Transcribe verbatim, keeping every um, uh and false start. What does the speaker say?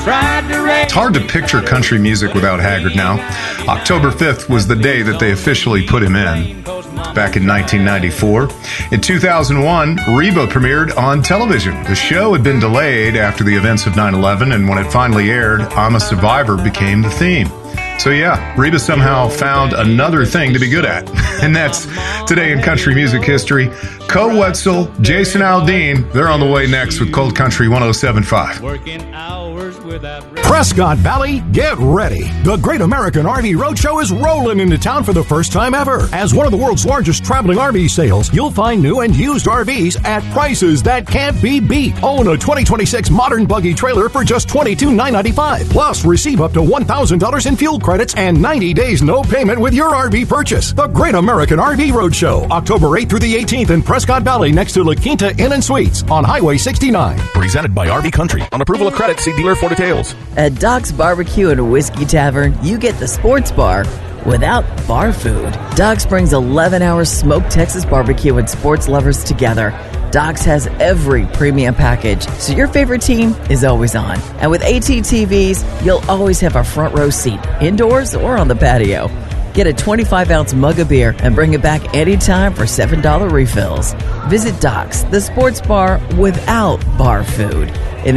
It's hard to picture country music without Haggard now. October fifth was the day that they officially put him in, back in nineteen ninety-four. In two thousand one, Reba premiered on television. The show had been delayed after the events of nine eleven, and when it finally aired, I'm a Survivor became the theme. So yeah, Reba somehow found another thing to be good at. And that's Today in Country Music History. Co Wetzel, Jason Aldean, they're on the way next with Cold Country one oh seven point five. Prescott Valley, get ready. The Great American R V Roadshow is rolling into town for the first time ever. As one of the world's largest traveling R V sales, you'll find new and used R Vs at prices that can't be beat. Own a twenty twenty-six modern buggy trailer for just twenty-two thousand nine hundred ninety-five dollars. Plus, receive up to one thousand dollars in fuel credits and ninety days no payment with your R V purchase. The Great American R V Roadshow, October eighth through the eighteenth in Prescott Valley next to La Quinta Inn and Suites on Highway sixty-nine. Presented by R V Country. On approval of credit, see dealer for details. At Doc's Barbecue and Whiskey Tavern, you get the sports bar without bar food. Doc's brings eleven hours smoked Texas barbecue and sports lovers together. Doc's has every premium package, so your favorite team is always on. And with AT T Vs, you'll always have a front row seat, indoors or on the patio. Get a twenty-five ounce mug of beer and bring it back anytime for seven dollars refills. Visit Doc's, the sports bar without bar food. In